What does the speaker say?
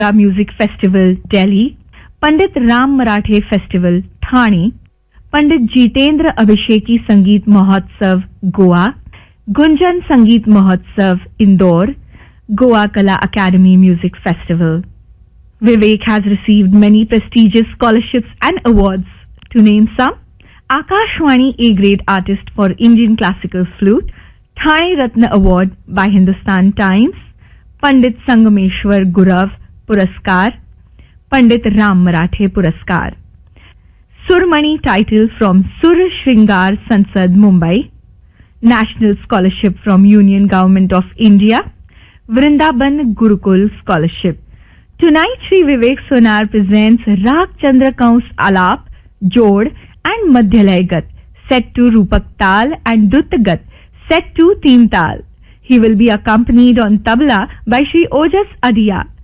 Music Festival, Delhi, Pandit Ram Marathe Festival, Thane, Pandit Jitendra Abhisheki Sangeet Mahotsav, Goa, Gunjan Sangeet Mahotsav, Indore, Goa Kala Academy Music Festival. Vivek has received many prestigious scholarships and awards. To name some, Akashwani A-Grade Artist for Indian Classical Flute, Thane Ratna Award by Hindustan Times, Pandit Sangameshwar Gurav Puraskar, Pandit Ram Marathe Puraskar. Surmani title from Sur Shringar Sansad, Mumbai, National Scholarship from Union Government of India, Vrindaban Gurukul Scholarship. Tonight, Sri Vivek Sonar presents Rag Chandra Kaus Alap, Jod and Madhyalay Gat, set to Rupak Tal and Drut Gat, set to Teen Tal. He will be accompanied on tabla by Sri Ojas Adiya.